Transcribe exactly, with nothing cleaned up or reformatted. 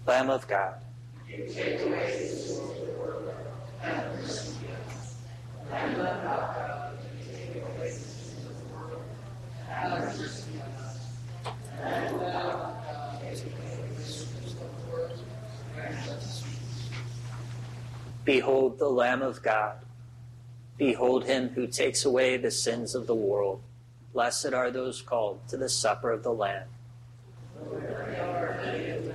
Lamb of God, you take away the sins of the world, have mercy on us. Lamb of God, you take away the sins of the world, have mercy on us. Lamb of God, you take away the sins of the world, have mercy. behold the Lamb of God. Behold him who takes away the sins of the world. Blessed are those called to the supper of the Lamb. Lord, our Lady of